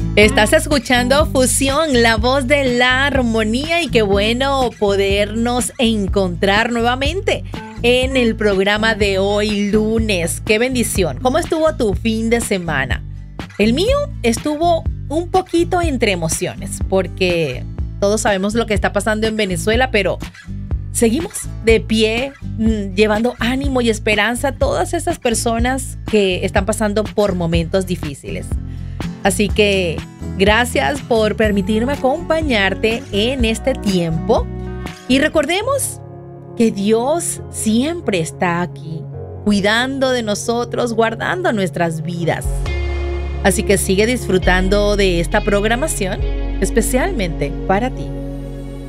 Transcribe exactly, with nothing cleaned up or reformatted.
Estás escuchando Fusión, la voz de la armonía, y qué bueno podernos encontrar nuevamente en el programa de hoy lunes. ¡Qué bendición! ¿Cómo estuvo tu fin de semana? El mío estuvo un poquito entre emociones porque todos sabemos lo que está pasando en Venezuela, pero seguimos de pie, llevando ánimo y esperanza a todas esas personas que están pasando por momentos difíciles. Así que gracias por permitirme acompañarte en este tiempo. Y recordemos que Dios siempre está aquí, cuidando de nosotros, guardando nuestras vidas. Así que sigue disfrutando de esta programación especialmente para ti.